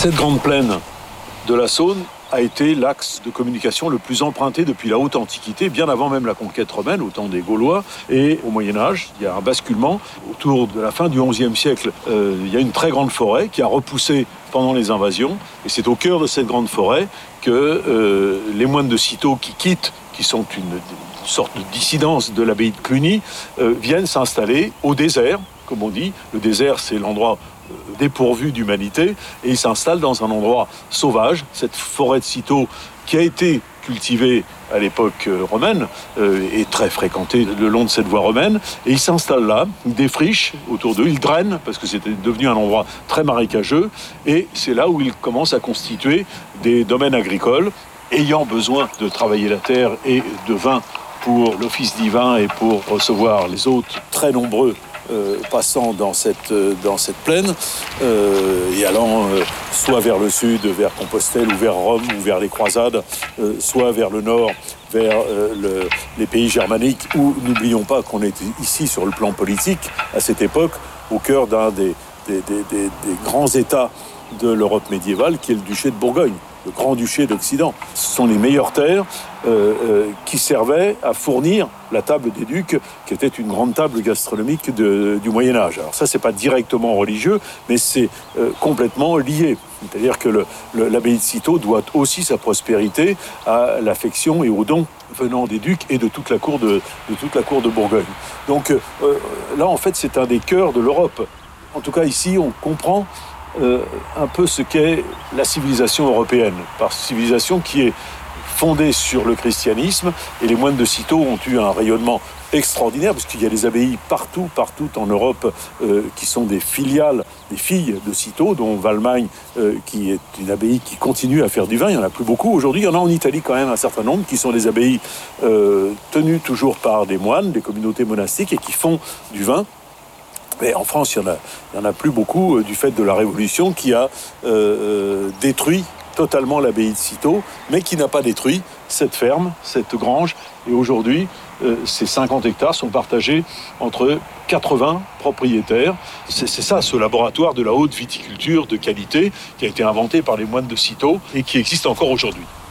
Cette grande plaine de la Saône a été l'axe de communication le plus emprunté depuis la haute antiquité, bien avant même la conquête romaine, au temps des Gaulois. Et au Moyen-Âge, il y a un basculement. Autour de la fin du XIe siècle, il y a une très grande forêt qui a repoussé pendant les invasions. Et c'est au cœur de cette grande forêt que les moines de Cîteaux qui sont une sorte de dissidence de l'abbaye de Cluny, viennent s'installer au désert, comme on dit. Le désert, c'est l'endroit dépourvu d'humanité, et ils s'installent dans un endroit sauvage, cette forêt de Cîteaux qui a été cultivée à l'époque romaine et très fréquentée le long de cette voie romaine, et ils s'installent là, ils défrichent autour d'eux, ils drainent parce que c'était devenu un endroit très marécageux, et c'est là où ils commencent à constituer des domaines agricoles, ayant besoin de travailler la terre et de vin pour l'office divin et pour recevoir les hôtes très nombreux passant dans cette plaine et allant soit vers le sud, vers Compostelle ou vers Rome ou vers les croisades, soit vers le nord, vers les pays germaniques, où n'oublions pas qu'on est ici sur le plan politique, à cette époque, au cœur d'un des grands États de l'Europe médiévale, qui est le duché de Bourgogne, le grand-duché d'Occident. Ce sont les meilleures terres qui servaient à fournir la table des ducs, qui était une grande table gastronomique du Moyen-Âge. Alors ça, c'est pas directement religieux, mais c'est complètement lié. C'est-à-dire que l'abbaye de Cîteaux doit aussi sa prospérité à l'affection et aux dons venant des ducs et de toute la cour de Bourgogne. Donc là, en fait, c'est un des cœurs de l'Europe. En tout cas, ici, on comprend un peu ce qu'est la civilisation européenne, par civilisation qui est fondée sur le christianisme, et les moines de Cîteaux ont eu un rayonnement extraordinaire, parce qu'il y a des abbayes partout en Europe qui sont des filiales, des filles de Cîteaux, dont Valmagne, qui est une abbaye qui continue à faire du vin. Il n'y en a plus beaucoup aujourd'hui. Il y en a en Italie quand même un certain nombre, qui sont des abbayes tenues toujours par des moines, des communautés monastiques, et qui font du vin. Mais en France, il y en a plus beaucoup du fait de la Révolution qui a détruit totalement l'abbaye de Cîteaux, mais qui n'a pas détruit cette ferme, cette grange. Et aujourd'hui, ces 50 hectares sont partagés entre 80 propriétaires. C'est ça, ce laboratoire de la haute viticulture de qualité qui a été inventé par les moines de Cîteaux et qui existe encore aujourd'hui.